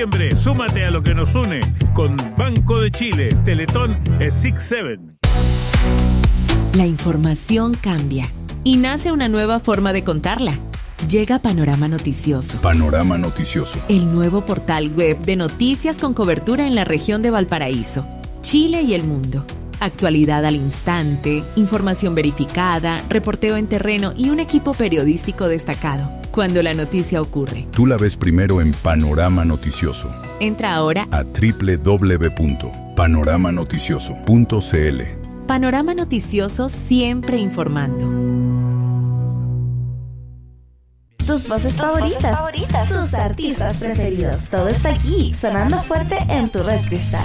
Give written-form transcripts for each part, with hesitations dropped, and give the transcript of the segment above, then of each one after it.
diciembre, súmate a lo que nos une con Banco de Chile, Teletón Six7. La información cambia y nace una nueva forma de contarla. Llega Panorama Noticioso. Panorama Noticioso. El nuevo portal web de noticias con cobertura en la región de Valparaíso, Chile y el mundo. Actualidad al instante, información verificada, reporteo en terreno y un equipo periodístico destacado. Cuando la noticia ocurre, tú la ves primero en Panorama Noticioso. Entra ahora a www.panoramanoticioso.cl. Panorama Noticioso, siempre informando. Tus voces favoritas, tus artistas preferidos. Todo está aquí, sonando fuerte en tu red Cristal.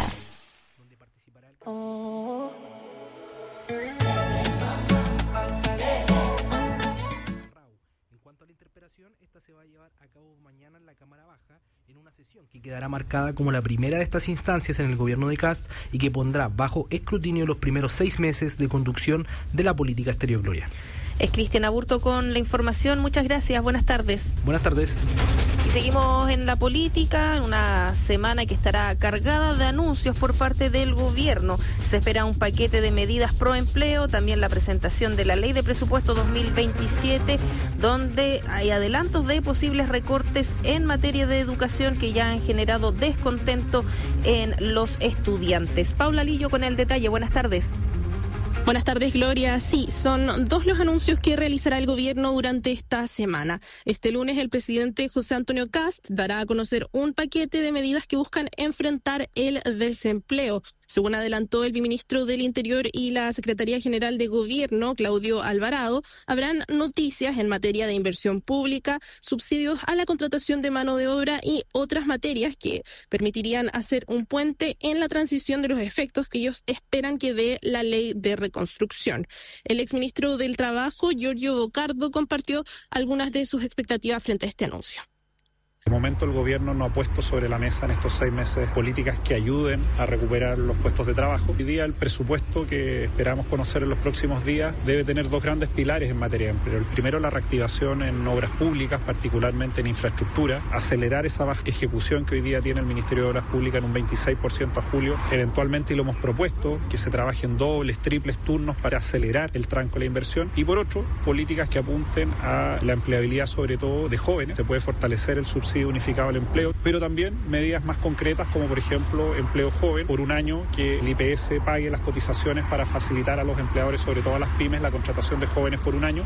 En cuanto a la interpelación, esta se va a llevar a cabo mañana en la Cámara Baja, en una sesión que quedará marcada como la primera de estas instancias en el gobierno de Kast y que pondrá bajo escrutinio los primeros 6 meses de conducción de la política exterior. Gloria. Es Cristian Aburto con la información. Muchas gracias. Buenas tardes. Buenas tardes. Y seguimos en la política, una semana que estará cargada de anuncios por parte del gobierno. Se espera un paquete de medidas pro empleo, también la presentación de la Ley de Presupuesto 2027, donde hay adelantos de posibles recortes en materia de educación que ya han generado descontento en los estudiantes. Paula Lillo con el detalle. Buenas tardes. Buenas tardes, Gloria. Sí, son 2 los anuncios que realizará el gobierno durante esta semana. Este lunes el presidente José Antonio Kast dará a conocer un paquete de medidas que buscan enfrentar el desempleo. Según adelantó el viceministro del Interior y la Secretaría General de Gobierno, Claudio Alvarado, habrán noticias en materia de inversión pública, subsidios a la contratación de mano de obra y otras materias que permitirían hacer un puente en la transición de los efectos que ellos esperan que dé la ley de reconstrucción. El exministro del Trabajo, Giorgio Bocardo, compartió algunas de sus expectativas frente a este anuncio. De momento el gobierno no ha puesto sobre la mesa en estos 6 meses políticas que ayuden a recuperar los puestos de trabajo. Hoy día el presupuesto que esperamos conocer en los próximos días debe tener 2 grandes pilares en materia de empleo. El primero, la reactivación en obras públicas, particularmente en infraestructura, acelerar esa baja ejecución que hoy día tiene el Ministerio de Obras Públicas en un 26% a julio. Eventualmente, y lo hemos propuesto, que se trabajen dobles, triples turnos para acelerar el tranco de la inversión. Y por otro, políticas que apunten a la empleabilidad sobre todo de jóvenes. Se puede fortalecer el subsidio unificado al empleo, pero también medidas más concretas como por ejemplo empleo joven por 1 año, que el IPS pague las cotizaciones para facilitar a los empleadores, sobre todo a las pymes, la contratación de jóvenes por 1 año.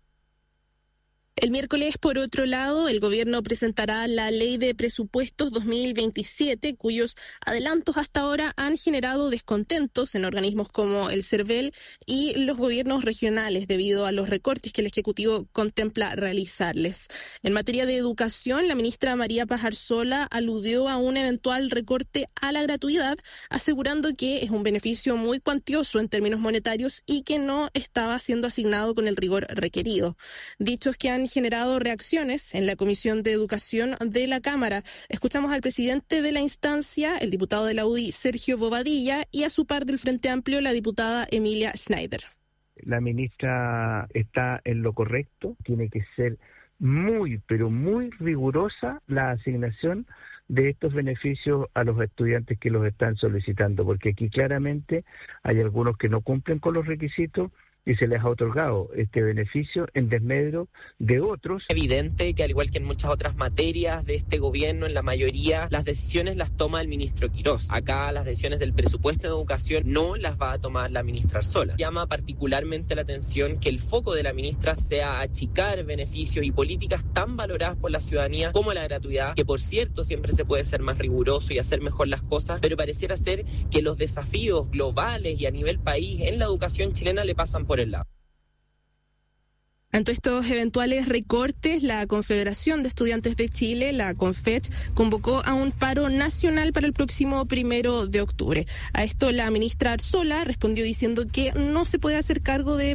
El miércoles, por otro lado, el gobierno presentará la Ley de Presupuestos 2027, cuyos adelantos hasta ahora han generado descontentos en organismos como el CERVEL y los gobiernos regionales debido a los recortes que el Ejecutivo contempla realizarles. En materia de educación, la ministra María Paz Arzola aludió a un eventual recorte a la gratuidad, asegurando que es un beneficio muy cuantioso en términos monetarios y que no estaba siendo asignado con el rigor requerido. Dichos que han generado reacciones en la Comisión de Educación de la Cámara. Escuchamos al presidente de la instancia, el diputado de la UDI, Sergio Bobadilla, y a su par del Frente Amplio, la diputada Emilia Schneider. La ministra está en lo correcto, tiene que ser muy, pero muy rigurosa la asignación de estos beneficios a los estudiantes que los están solicitando, porque aquí claramente hay algunos que no cumplen con los requisitos y se les ha otorgado este beneficio en desmedro de otros. Es evidente que al igual que en muchas otras materias de este gobierno, en la mayoría las decisiones las toma el ministro Quirós. Acá las decisiones del presupuesto de educación no las va a tomar la ministra Arzola. Llama particularmente la atención que el foco de la ministra sea achicar beneficios y políticas tan valoradas por la ciudadanía como la gratuidad, que por cierto siempre se puede ser más riguroso y hacer mejor las cosas, pero pareciera ser que los desafíos globales y a nivel país en la educación chilena le pasan por el lado. Ante estos eventuales recortes, la Confederación de Estudiantes de Chile, la CONFECH, convocó a un paro nacional para el próximo 1 de octubre. A esto la ministra Arzola respondió diciendo que no se puede hacer cargo de